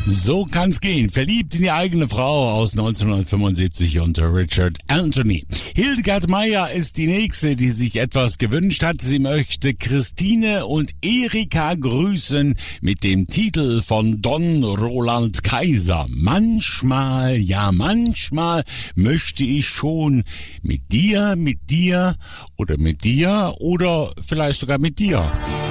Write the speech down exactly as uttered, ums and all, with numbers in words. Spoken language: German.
So kann's gehen. Verliebt in die eigene Frau aus neunzehnhundertfünfundsiebzig unter Richard Anthony. Hildegard Meyer ist die nächste, die sich etwas gewünscht hat. Sie möchte Christine und Erika grüßen mit dem Titel von Don Roland Kaiser. Manchmal, ja manchmal möchte ich schon mit dir, mit dir oder mit dir oder vielleicht sogar mit dir.